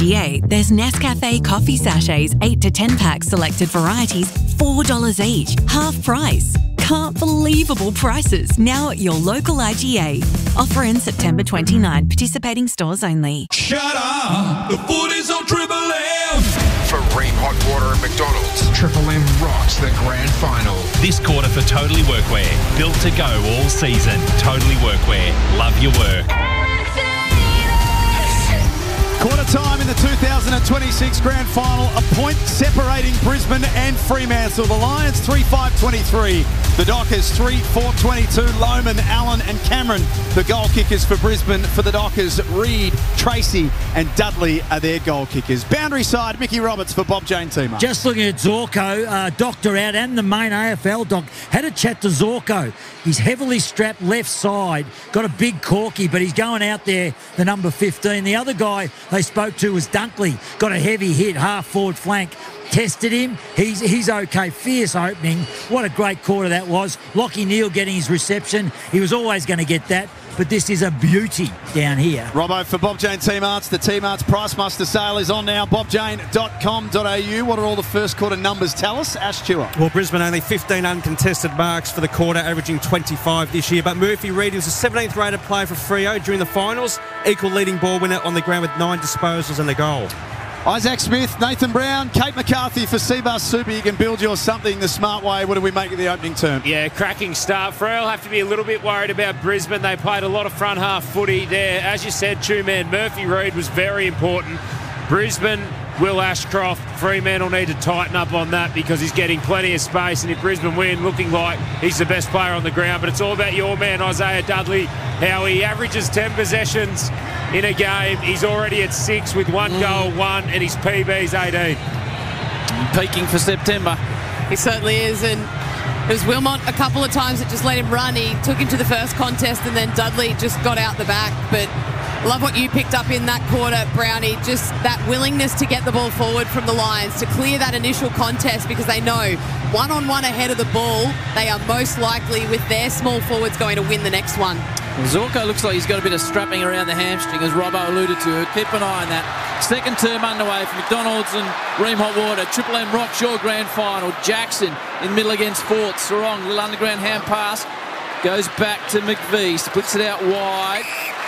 IGA, there's Nescafe coffee sachets, 8 to 10 packs, selected varieties, $4 each, half price. Can't believable prices now at your local IGA. Offer ends September 29. Participating stores only. Shut up! The foot is on Triple M! For Ream Hot Water at McDonald's, Triple M rocks the grand final. This quarter for Totally Workwear. Built to go all season. Totally Workwear. Love your work. Quarter time in the 2026 Grand Final. A point separating Brisbane and Fremantle. The Lions 3-5-23. The Dockers 3-4-22. Lohman, Allen and Cameron, the goal kickers for Brisbane. For the Dockers, Reid, Tracy and Dudley are their goal kickers. Boundary side, Mickey Roberts for Bob Jane team up. Just looking at Zorko, Doctor out and the main AFL doc. Had a chat to Zorko. He's heavily strapped left side. Got a big corky, but he's going out there, the number 15. The other guy they spoke to was Dunkley. Got a heavy hit, half forward flank. Tested him. He's okay. Fierce opening. What a great quarter that was. Lachie Neale getting his reception. He was always going to get that, but this is a beauty down here. Robbo for Bob Jane Team Arts. The Team Arts Price Muster sale is on now. bobjane.com.au. What are all the first quarter numbers tell us? Ash Stewart. Well, Brisbane only 15 uncontested marks for the quarter, averaging 25 this year. But Murphy Reid was the 17th rated player for Freo during the finals. Equal leading ball winner on the ground with 9 disposals and a goal. Isaac Smith, Nathan Brown, Kate McCarthy for Seabus Super. You can build yours something the smart way. What do we make of the opening term? Yeah, cracking start. Freo have to be a little bit worried about Brisbane. They played a lot of front half footy there. As you said, two-man Murphy Reid was very important. Brisbane, Will Ashcroft, Fremantle need to tighten up on that because he's getting plenty of space, and if Brisbane win, looking like he's the best player on the ground. But it's all about your man, Isaiah Dudley, how he averages 10 possessions in a game. He's already at 6 with 1 goal, 1, and his PB's 18. Peaking for September. He certainly is, and it was Wilmot a couple of times that just let him run. He took him to the first contest, and then Dudley just got out the back. But love what you picked up in that quarter, Brownie. Just that willingness to get the ball forward from the Lions, to clear that initial contest, because they know one-on-one ahead of the ball, they are most likely, with their small forwards, going to win the next one. Zorko looks like he's got a bit of strapping around the hamstring, as Robbo alluded to. Keep an eye on that. Second term underway for McDonald's and Ream Hot Water. Triple M rocks your grand final. Jackson in middle against Fort. Sarong, little underground hand pass. Goes back to McVie. Splits it out wide.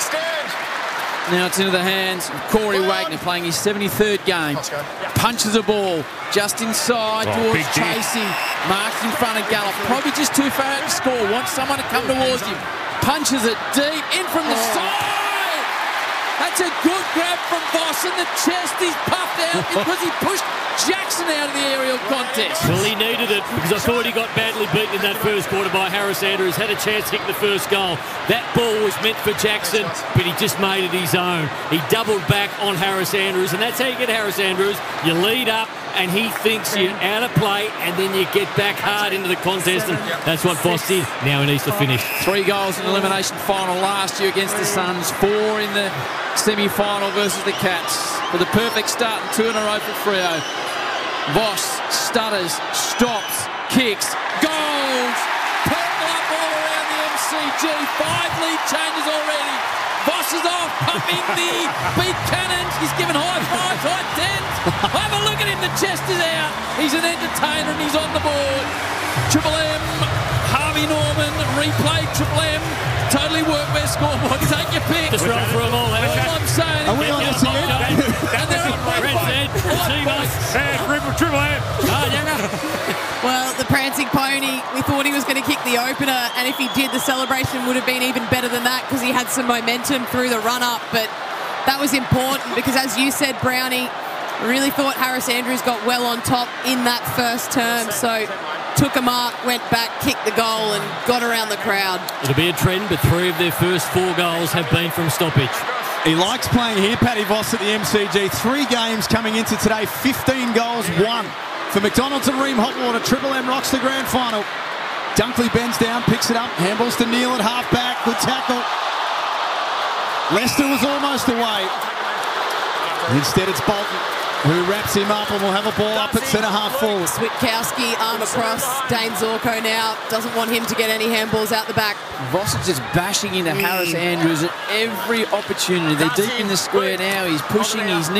Now it's into the hands of Corey Wagner, playing his 73rd game. Punches a ball just inside towards Tracy. Marks in front of Gallup. Probably just too far out to score. Wants someone to come towards him. Punches it deep in from the side. That's a good grab from Voss, and the chest is puffed out because he pushed Jackson out of the aerial contest. Well, he needed it because I thought he got badly beaten in that first quarter by Harris Andrews. Had a chance to kick the first goal. That ball was meant for Jackson, but he just made it his own. He doubled back on Harris Andrews, and that's how you get Harris Andrews. You lead up, and he thinks you're out of play, and then you get back hard into the contest, and that's what Voss did. Now he needs to finish. 3 goals in the elimination final last year against the Suns, 4 in the semi-final versus the Cats. For the perfect start and 2 in a row for Freo. Voss stutters, stops, kicks, goals! Purple up all around the MCG. 5 lead changes already. Voss is off, pumping the beat cannons. He's given high fives, high tens. Have a look at him, the chest is out. He's an entertainer and he's on the board. Triple M, Harvey Norman, replay Triple M. Totally Workwear scoreboard. Take your pick. Just run through them all. All I'm saying. Are we on this again? And they're on Triple M. Well, the prancing pony, we thought he was going to kick the opener, and if he did, the celebration would have been even better than that because he had some momentum through the run-up. But that was important because, as you said, Brownie, really thought Harris Andrews got well on top in that first term. So took a mark, went back, kicked the goal and got around the crowd. It'll be a trend, but 3 of their first 4 goals have been from stoppage. He likes playing here, Paddy Voss at the MCG. 3 games coming into today, 15 goals, 1. For McDonald's and Ream Hot Water, Triple M rocks the grand final. Dunkley bends down, picks it up, handballs to Neale at half-back. Good tackle. Lester was almost away. Instead, it's Bolton who wraps him up and will have a ball up at centre-half forward. Switkowski, arm across. Dane Zorko now doesn't want him to get any handballs out the back. Voss is just bashing into Harris Andrews at every opportunity. They're deep in the square now. He's pushing his knee.